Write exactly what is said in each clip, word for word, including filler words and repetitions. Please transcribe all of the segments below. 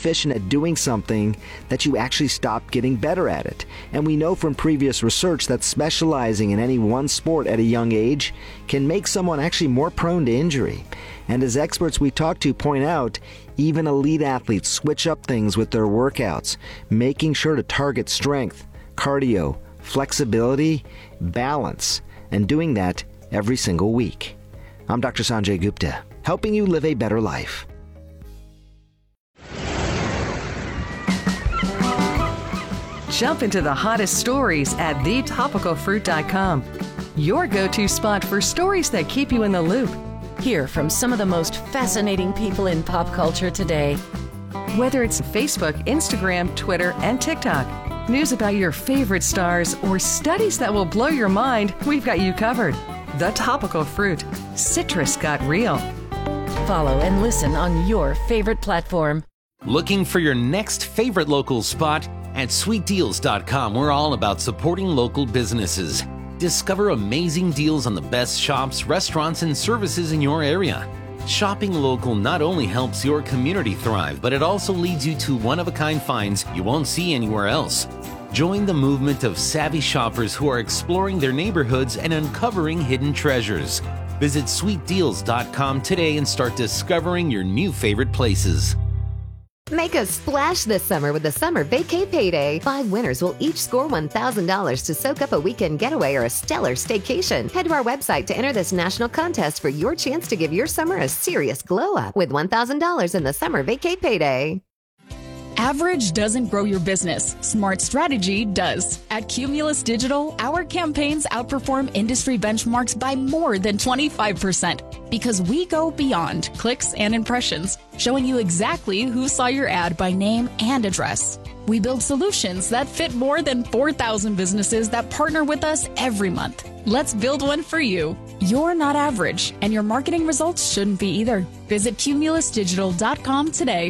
deficient at doing something that you actually stop getting better at it. And we know from previous research that specializing in any one sport at a young age can make someone actually more prone to injury. And as experts we talk to point out, even elite athletes switch up things with their workouts, making sure to target strength, cardio, flexibility, balance, and doing that every single week. I'm Doctor Sanjay Gupta, helping you live a better life. Jump into the hottest stories at the topical fruit dot com, your go-to spot for stories that keep you in the loop. Hear from some of the most fascinating people in pop culture today. Whether it's Facebook, Instagram, Twitter, and TikTok, news about your favorite stars, or studies that will blow your mind, we've got you covered. The Topical Fruit. Citrus got real. Follow and listen on your favorite platform. Looking for your next favorite local spot? At sweet deals dot com, we're all about supporting local businesses. Discover amazing deals on the best shops, restaurants, and services in your area. Shopping local not only helps your community thrive, but it also leads you to one-of-a-kind finds you won't see anywhere else. Join the movement of savvy shoppers who are exploring their neighborhoods and uncovering hidden treasures. Visit sweet deals dot com today and start discovering your new favorite places. Make a splash this summer with the Summer Vacay Payday. Five winners will each score one thousand dollars to soak up a weekend getaway or a stellar staycation. Head to our website to enter this national contest for your chance to give your summer a serious glow-up with one thousand dollars in the Summer Vacay Payday. Average doesn't grow your business. Smart strategy does. At Cumulus Digital, our campaigns outperform industry benchmarks by more than twenty-five percent because we go beyond clicks and impressions, showing you exactly who saw your ad by name and address. We build solutions that fit more than four thousand businesses that partner with us every month. Let's build one for you. You're not average, and your marketing results shouldn't be either. Visit cumulus digital dot com today.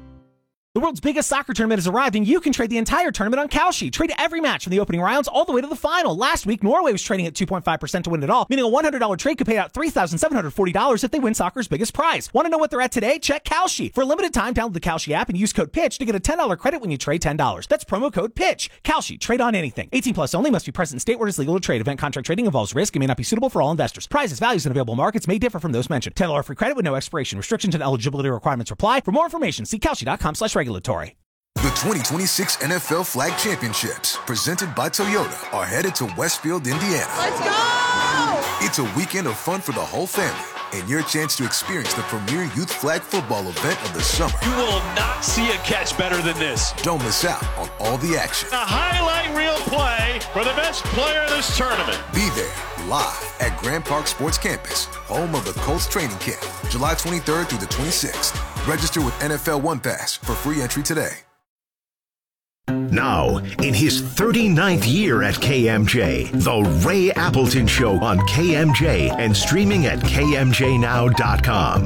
The world's biggest soccer tournament has arrived, and you can trade the entire tournament on Kalshi. Trade every match from the opening rounds all the way to the final. Last week, Norway was trading at two point five percent to win it all, meaning a one hundred dollars trade could pay out three thousand seven hundred forty dollars if they win soccer's biggest prize. Want to know what they're at today? Check Kalshi. For a limited time, download the Kalshi app and use code PITCH to get a ten dollars credit when you trade ten dollars. That's promo code PITCH. Kalshi. Trade on anything. eighteen plus only. Must be present in state where it's legal to trade. Event contract trading involves risk and may not be suitable for all investors. Prizes, values, and available markets may differ from those mentioned. ten dollars free credit with no expiration. Restrictions and eligibility requirements apply. For more information, see kalshi dot com slash regulatory. The twenty twenty-six N F L Flag Championships, presented by Toyota, are headed to Westfield, Indiana. Let's go! It's a weekend of fun for the whole family and your chance to experience the premier youth flag football event of the summer. You will not see a catch better than this. Don't miss out on all the action. A highlight reel play for the best player in this tournament. Be there live at Grand Park Sports Campus, home of the Colts training camp, July twenty-third through the twenty-sixth. Register with N F L One Pass for free entry today. Now, in his thirty-ninth year at K M J, The Ray Appleton Show on K M J and streaming at K M J now dot com.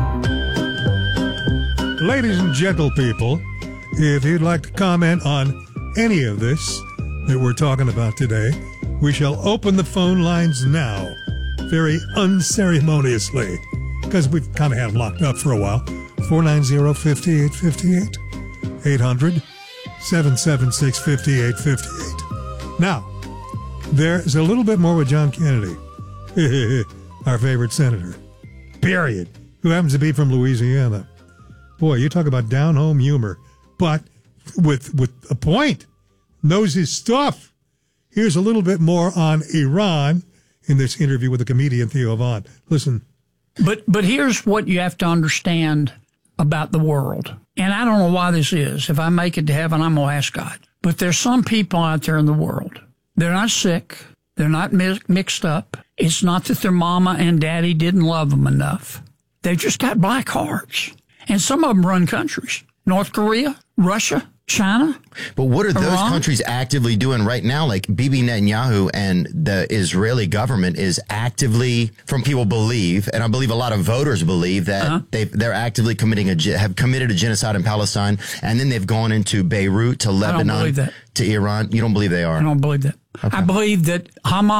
Ladies and gentle people, if you'd like to comment on any of this that we're talking about today, we shall open the phone lines now, very unceremoniously, because we've kind of had them locked up for a while. four nine zero, five eight five eight, eight hundred, seven seven six, five eight five eight. Now, there's a little bit more with John Kennedy, our favorite senator, period, who happens to be from Louisiana. Boy, you talk about down-home humor, but with with a point, knows his stuff. Here's a little bit more on Iran in this interview with the comedian Theo Vaughn. Listen. But but here's what you have to understand about the world. And I don't know why this is. If I make it to heaven, I'm going to ask God. But there's some people out there in the world. They're not sick. They're not mi- mixed up. It's not that their mama and daddy didn't love them enough. They've just got black hearts. And some of them run countries. North Korea, Russia, China. But what are those Iran? countries actively doing right now? Like Bibi Netanyahu and the Israeli government is actively, from people believe, and I believe a lot of voters believe that uh-huh. they they're actively committing a have committed a genocide in Palestine, and then they've gone into Beirut to Lebanon to Iran. You don't believe they are? I don't believe that. Okay. I believe that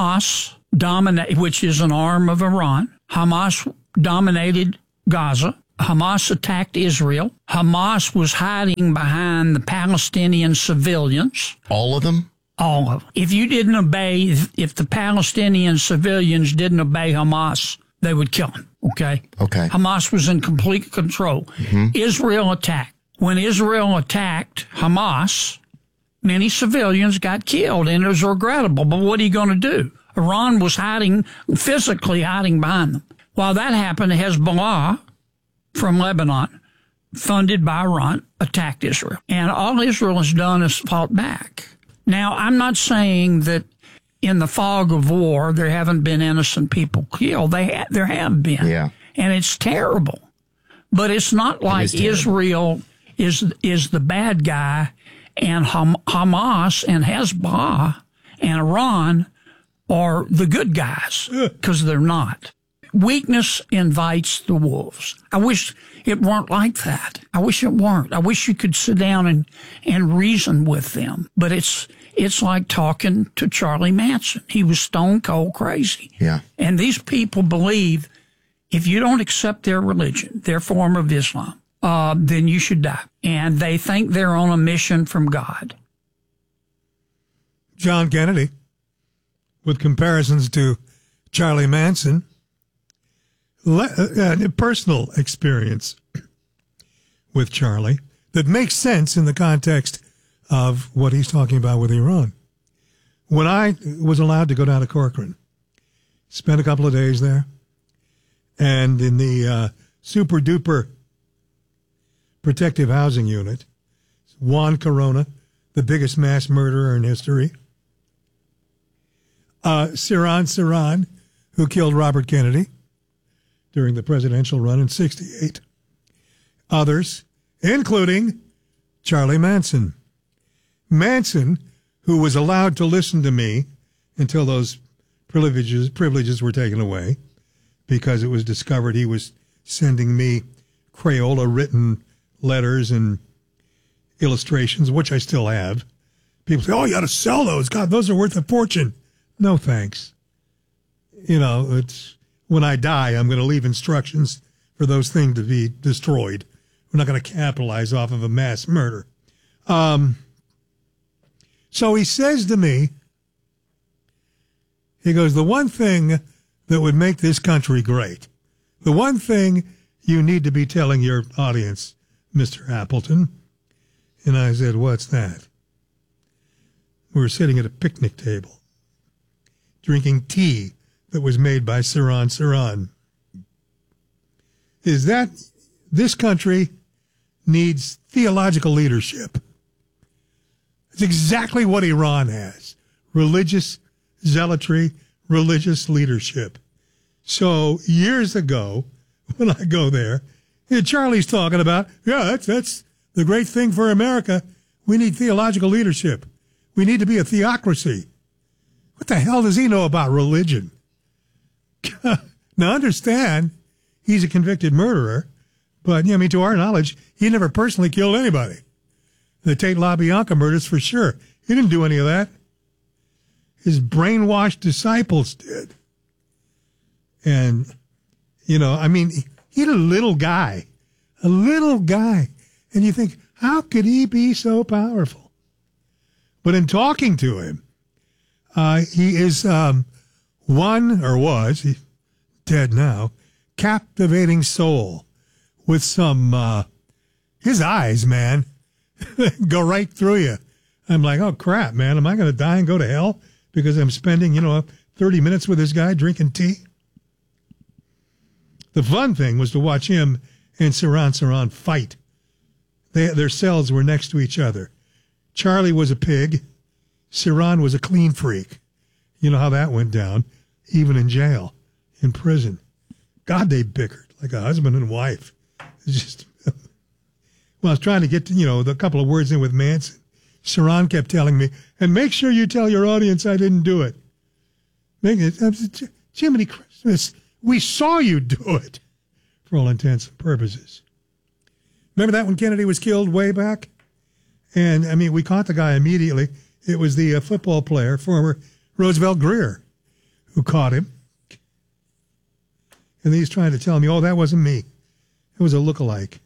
Hamas dominate, which is an arm of Iran. Hamas dominated Gaza. Hamas attacked Israel. Hamas was hiding behind the Palestinian civilians. All of them? All of them. If you didn't obey, if the Palestinian civilians didn't obey Hamas, they would kill them, okay? Okay. Hamas was in complete control. Mm-hmm. Israel attacked. When Israel attacked Hamas, many civilians got killed, and it was regrettable. But what are you going to do? Iran was hiding, physically hiding behind them. While that happened, Hezbollah from Lebanon, funded by Iran, attacked Israel. And all Israel has done is fought back. Now, I'm not saying that in the fog of war there haven't been innocent people killed. They ha- there have been. Yeah. And it's terrible. But it's not like it is Israel is is the bad guy and Ham- Hamas and Hezbollah and Iran are the good guys, because they're not. Weakness invites the wolves. I wish it weren't like that. I wish it weren't. I wish you could sit down and, and reason with them. But it's it's like talking to Charlie Manson. He was stone cold crazy. Yeah. And these people believe if you don't accept their religion, their form of Islam, uh, then you should die. And they think they're on a mission from God. John Kennedy, with comparisons to Charlie Manson, le- uh, personal experience with Charlie that makes sense in the context of what he's talking about with Iran. When I was allowed to go down to Corcoran, spent a couple of days there, and in the uh, super duper protective housing unit, Juan Corona, the biggest mass murderer in history, uh, Sirhan Sirhan, who killed Robert Kennedy during the presidential run in sixty-eight, others, including Charlie Manson. Manson, who was allowed to listen to me until those privileges privileges were taken away, because it was discovered he was sending me Crayola-written letters and illustrations, which I still have. People say, oh, you ought to sell those. God, those are worth a fortune. No, thanks. You know, it's when I die, I'm going to leave instructions for those things to be destroyed. We're not going to capitalize off of a mass murder. Um, so he says to me, he goes, the one thing that would make this country great, the one thing you need to be telling your audience, Mister Appleton. And I said, what's that? We were sitting at a picnic table, drinking tea that was made by Sirhan Sirhan. Is that this country needs theological leadership. It's exactly what Iran has. Religious zealotry, religious leadership. So years ago, when I go there, Charlie's talking about, yeah, that's, that's the great thing for America. We need theological leadership. We need to be a theocracy. What the hell does he know about religion? Now, understand, he's a convicted murderer, but, I mean, to our knowledge, he never personally killed anybody. The Tate LaBianca murders, for sure. He didn't do any of that. His brainwashed disciples did. And, you know, I mean, he's a little guy, a little guy. And you think, how could he be so powerful? But in talking to him, uh, he is um, one, or was, he's dead now, captivating soul with some, uh, his eyes, man, go right through you. I'm like, oh, crap, man, am I going to die and go to hell because I'm spending, you know, thirty minutes with this guy drinking tea? The fun thing was to watch him and Sirhan Sirhan fight. They, their cells were next to each other. Charlie was a pig. Sirhan was a clean freak. You know how that went down, even in jail, in prison. God, they bickered like a husband and wife. It's just, well, I was trying to get to, you know, the couple of words in with Manson. Sirhan kept telling me, and make sure you tell your audience I didn't do it. Make it, Jiminy Christmas, we saw you do it, for all intents and purposes. Remember that when Kennedy was killed way back? And, I mean, we caught the guy immediately. It was the uh, football player, former Roosevelt Greer, who caught him. And he's trying to tell me, oh, that wasn't me. It was a lookalike.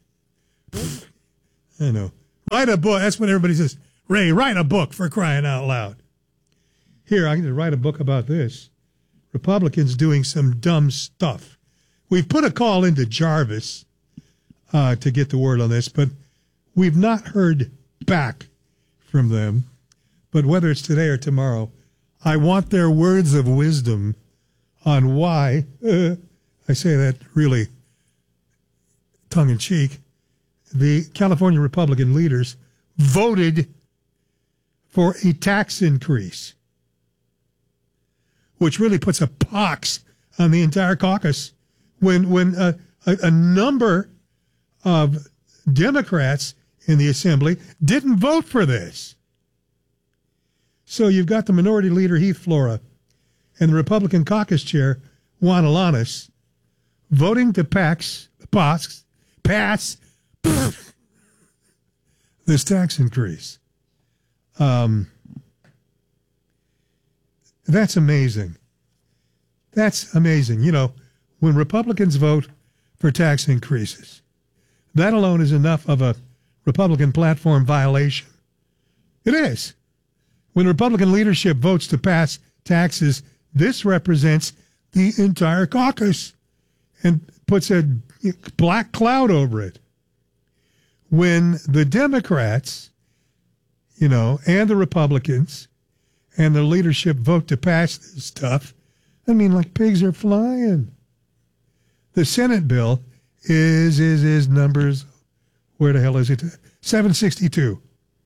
I know. Write a book. That's what everybody says. Ray, write a book, for crying out loud. Here, I can write a book about this. Republicans doing some dumb stuff. We've put a call into Jarvis uh, to get the word on this, but we've not heard back from them. But whether it's today or tomorrow, I want their words of wisdom on why, uh, I say that really tongue-in-cheek, the California Republican leaders voted for a tax increase, which really puts a pox on the entire caucus when when uh, a, a number of Democrats in the assembly didn't vote for this. So you've got the minority leader, Heath Flora, and the Republican caucus chair, Juan Alanis, voting to pass, pass, pass this tax increase. Um, that's amazing. That's amazing. You know, when Republicans vote for tax increases, that alone is enough of a Republican platform violation. It is. When Republican leadership votes to pass taxes, this represents the entire caucus and puts a black cloud over it. When the Democrats, you know, and the Republicans and the leadership vote to pass this stuff, I mean, like pigs are flying. The Senate bill is, is, is numbers, where the hell is it? seven sixty-two.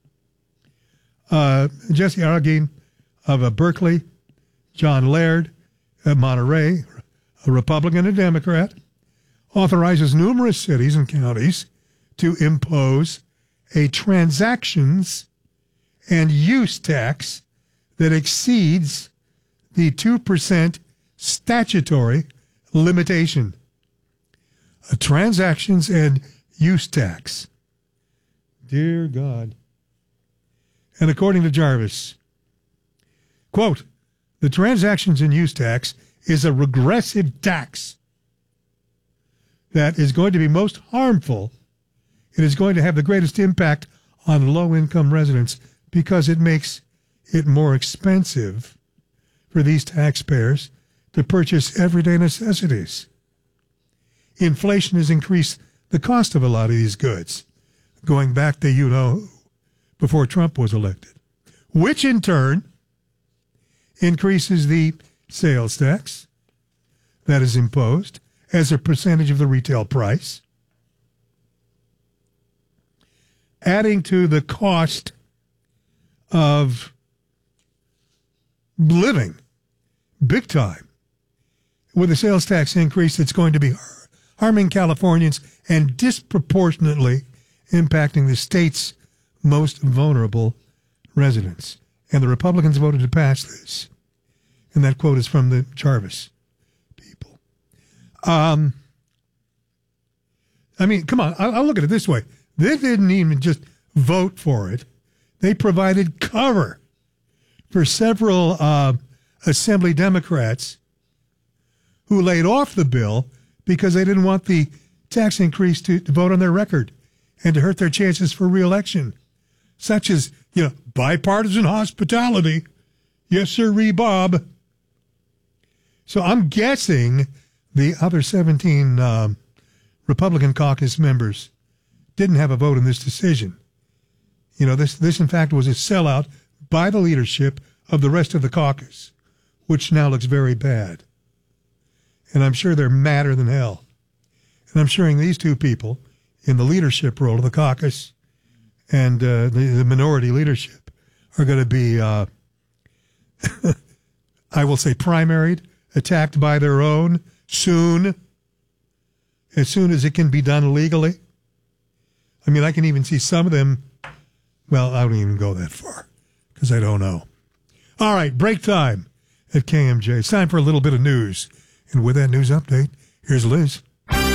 Uh, Jesse Argine of uh, Berkeley, John Laird at Monterey, a Republican and Democrat, authorizes numerous cities and counties to impose a transactions and use tax that exceeds the two percent statutory limitation. A transactions and use tax. Dear God. And according to Jarvis, quote, the transactions and use tax is a regressive tax that is going to be most harmful. It is going to have the greatest impact on low-income residents because it makes it more expensive for these taxpayers to purchase everyday necessities. Inflation has increased the cost of a lot of these goods, going back to, you know, before Trump was elected, which in turn increases the sales tax that is imposed as a percentage of the retail price, adding to the cost of living big time. With a sales tax increase that's going to be harming Californians and disproportionately impacting the state's most vulnerable residents. And the Republicans voted to pass this. And that quote is from the Jarvis people. Um, I mean, come on, I'll, I'll look at it this way. They didn't even just vote for it. They provided cover for several uh, Assembly Democrats who laid off the bill because they didn't want the tax increase to, to vote on their record and to hurt their chances for re-election, such as, you know, bipartisan hospitality. Yes, sir, Bob. So I'm guessing the other seventeen um, Republican caucus members didn't have a vote in this decision. You know, this, this in fact was a sellout by the leadership of the rest of the caucus, which now looks very bad. And I'm sure they're madder than hell. And I'm sure these two people in the leadership role of the caucus and uh, the, the minority leadership are going to be, uh, I will say, primaried, attacked by their own soon, as soon as it can be done legally. I mean, I can even see some of them. Well, I don't even go that far because I don't know. All right, break time at K M J. It's time for a little bit of news. And with that news update, here's Liz.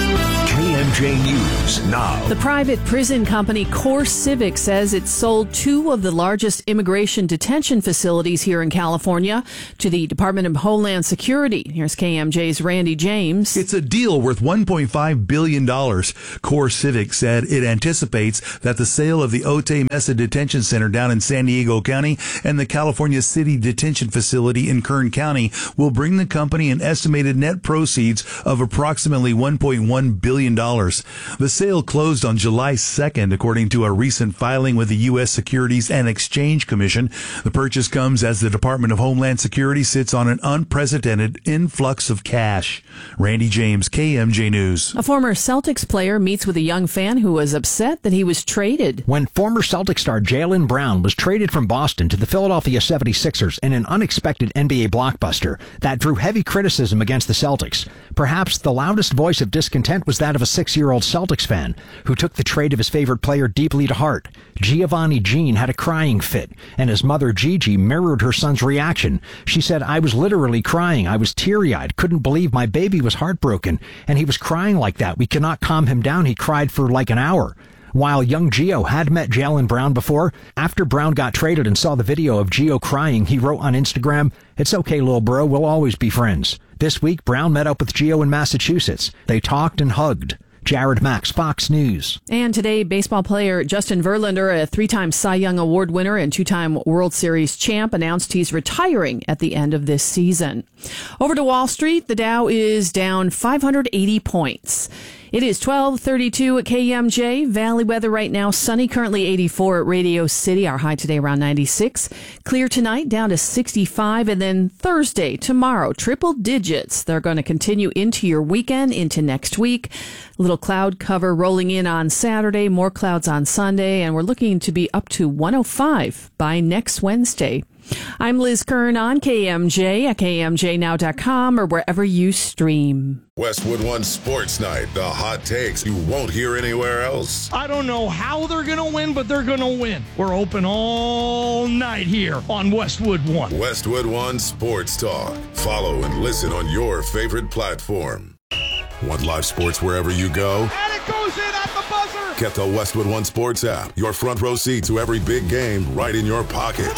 K M J News now. The private prison company Core Civic says it sold two of the largest immigration detention facilities here in California to the Department of Homeland Security. Here's K M J's Randy James. It's a deal worth one point five billion dollars. Core Civic said it anticipates that the sale of the Otay Mesa Detention Center down in San Diego County and the California City Detention Facility in Kern County will bring the company an estimated net proceeds of approximately one point one billion dollars. The sale closed on July second, according to a recent filing with the U S Securities and Exchange Commission. The purchase comes as the Department of Homeland Security sits on an unprecedented influx of cash. Randy James, K M J News. A former Celtics player meets with a young fan who was upset that he was traded. When former Celtics star Jaylen Brown was traded from Boston to the Philadelphia seventy-sixers in an unexpected N B A blockbuster that drew heavy criticism against the Celtics, perhaps the loudest voice of discontent was that of a six-year-old Celtics fan who took the trade of his favorite player deeply to heart. Giovanni Jean had a crying fit, and his mother Gigi mirrored her son's reaction. She said, "I was literally crying. I was teary-eyed, couldn't believe my baby was heartbroken, and he was crying like that. We cannot calm him down. He cried for like an hour." While young Gio had met Jaylen Brown before, after Brown got traded and saw the video of Gio crying, he wrote on Instagram, "It's okay, little bro, we'll always be friends." This week, Brown met up with Gio in Massachusetts. They talked and hugged. Jared Max, Fox News. And today, baseball player Justin Verlander, a three-time Cy Young Award winner and two-time World Series champ, announced he's retiring at the end of this season. Over to Wall Street, the Dow is down five hundred eighty points. It is twelve thirty-two at K M J. Valley weather right now, sunny, currently eighty-four at Radio City. Our high today around ninety-six. Clear tonight, down to sixty-five. And then Thursday, tomorrow, triple digits. They're going to continue into your weekend, into next week. Little cloud cover rolling in on Saturday, more clouds on Sunday, and we're looking to be up to one oh five by next Wednesday. I'm Liz Kern on K M J at K M J now dot com or wherever you stream. Westwood One Sports Night, the hot takes you won't hear anywhere else. I don't know how they're going to win, but they're going to win. We're open all night here on Westwood One. Westwood One Sports Talk. Follow and listen on your favorite platform. Want live sports wherever you go? And it goes in at the buzzer. Get the Westwood One Sports app. Your front row seat to every big game right in your pocket.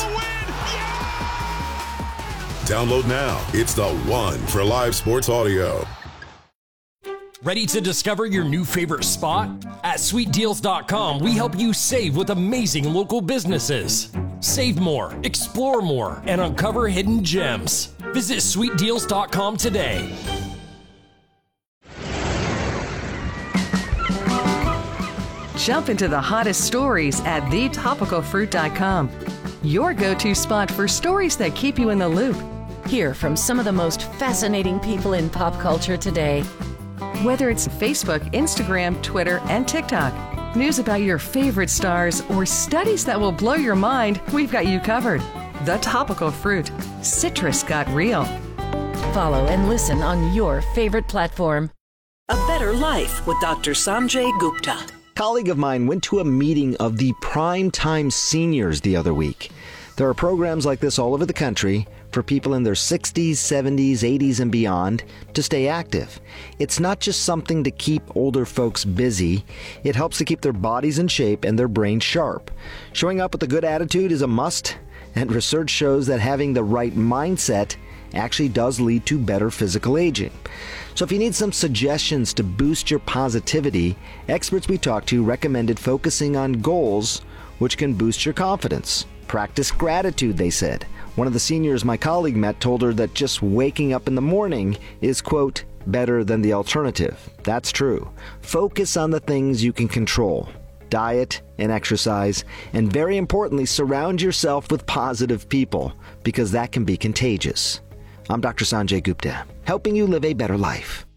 Download now. It's the one for live sports audio. Ready to discover your new favorite spot? At sweet deals dot com, we help you save with amazing local businesses. Save more, explore more, and uncover hidden gems. Visit sweet deals dot com today. Jump into the hottest stories at the topical fruit dot com. Your go-to spot for stories that keep you in the loop. Hear from some of the most fascinating people in pop culture today. Whether it's Facebook, Instagram, Twitter, and TikTok, news about your favorite stars, or studies that will blow your mind, we've got you covered. The Topical Fruit. Citrus got real. Follow and listen on your favorite platform. A Better Life with Doctor Sanjay Gupta. A colleague of mine went to a meeting of the Primetime Seniors the other week. There are programs like this all over the country for people in their sixties, seventies, eighties, and beyond to stay active. It's not just something to keep older folks busy. It helps to keep their bodies in shape and their brains sharp. Showing up with a good attitude is a must, and research shows that having the right mindset actually does lead to better physical aging. So if you need some suggestions to boost your positivity, experts we talked to recommended focusing on goals which can boost your confidence. Practice gratitude, they said. One of the seniors my colleague met told her that just waking up in the morning is, quote, better than the alternative. That's true. Focus on the things you can control. Diet and exercise, and very importantly, surround yourself with positive people, because that can be contagious. I'm Doctor Sanjay Gupta, helping you live a better life.